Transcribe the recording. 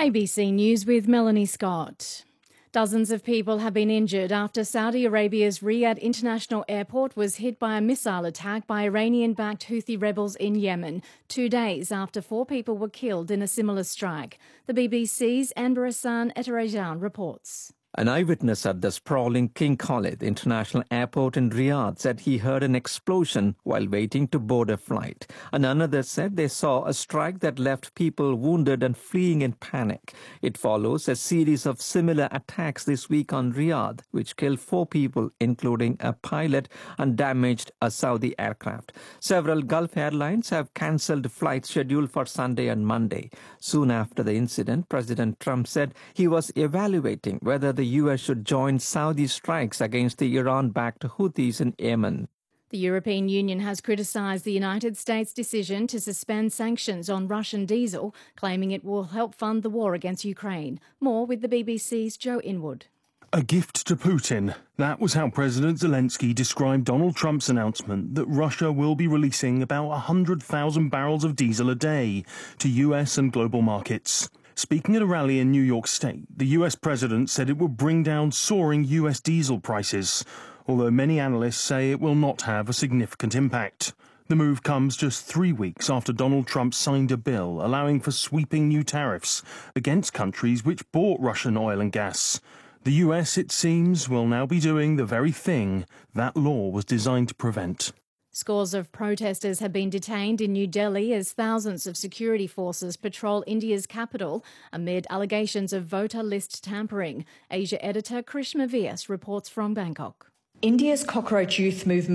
ABC News with Melanie Scott. Dozens of people have been injured after Saudi Arabia's Riyadh International Airport was hit by a missile attack by Iranian-backed Houthi rebels in Yemen, 2 days after 4 people were killed in a similar strike. The BBC's Anbar Hassan Etarajan reports. An eyewitness at the sprawling King Khalid International Airport in Riyadh said he heard an explosion while waiting to board a flight. And another said they saw a strike that left people wounded and fleeing in panic. It follows a series of similar attacks this week on Riyadh, which killed 4 people, including a pilot, and damaged a Saudi aircraft. Several Gulf airlines have cancelled flights scheduled for Sunday and Monday. Soon after the incident, President Trump said he was evaluating whether the US should join Saudi strikes against the Iran-backed Houthis in Yemen. The European Union has criticised the United States' decision to suspend sanctions on Russian diesel, claiming it will help fund the war against Ukraine. More with the BBC's Joe Inwood. A gift to Putin. That was how President Zelensky described Donald Trump's announcement that Russia will be releasing about 100,000 barrels of diesel a day to US and global markets. Speaking at a rally in New York State, the US president said it would bring down soaring US diesel prices, although many analysts say it will not have a significant impact. The move comes just 3 weeks after Donald Trump signed a bill allowing for sweeping new tariffs against countries which bought Russian oil and gas. The US, it seems, will now be doing the very thing that law was designed to prevent. Scores of protesters have been detained in New Delhi as thousands of security forces patrol India's capital amid allegations of voter list tampering. Asia editor Krishma Vyas reports from Bangkok. India's Cockroach Youth Movement